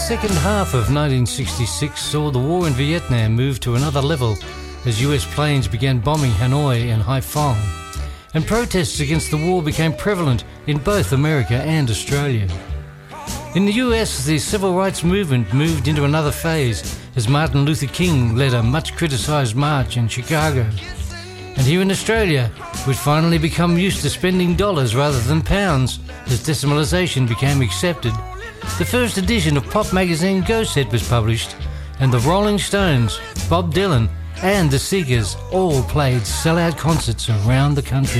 second half of 1966 saw the war in Vietnam move to another level as US planes began bombing Hanoi and Haiphong, and protests against the war became prevalent in both America and Australia. In the US, the civil rights movement moved into another phase as Martin Luther King led a much criticised march in Chicago. And here in Australia, we'd finally become used to spending dollars rather than pounds as decimalisation became accepted. The first edition of pop magazine Go Set was published, and the Rolling Stones, Bob Dylan and the Seekers all played sellout concerts around the country.